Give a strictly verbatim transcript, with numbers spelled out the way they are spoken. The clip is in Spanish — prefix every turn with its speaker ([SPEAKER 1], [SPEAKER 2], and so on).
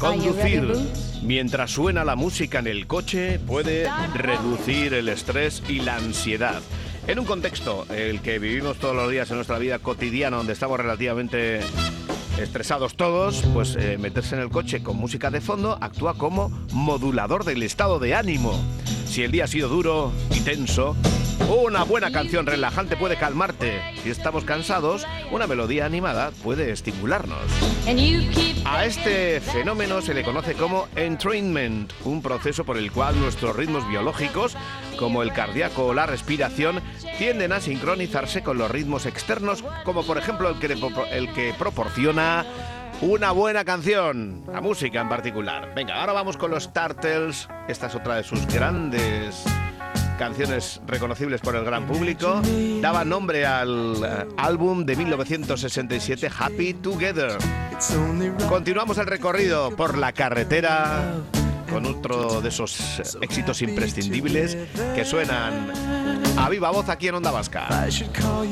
[SPEAKER 1] Conducir mientras suena la música en el coche puede reducir el estrés y la ansiedad. En un contexto, el que vivimos todos los días en nuestra vida cotidiana, donde estamos relativamente estresados todos, pues eh, meterse en el coche con música de fondo actúa como modulador del estado de ánimo. Si el día ha sido duro y tenso, una buena canción relajante puede calmarte. Si estamos cansados, una melodía animada puede estimularnos. A este fenómeno se le conoce como entrainment, un proceso por el cual nuestros ritmos biológicos, como el cardíaco o la respiración, tienden a sincronizarse con los ritmos externos, como por ejemplo el que, el que proporciona una buena canción, la música en particular. Venga, ahora vamos con los Turtles. Esta es otra de sus grandes canciones reconocibles por el gran público. Daba nombre al uh, álbum de mil novecientos sesenta y siete, Happy Together. Continuamos el recorrido por la carretera con otro de esos éxitos imprescindibles que suenan a viva voz aquí en Onda Vasca.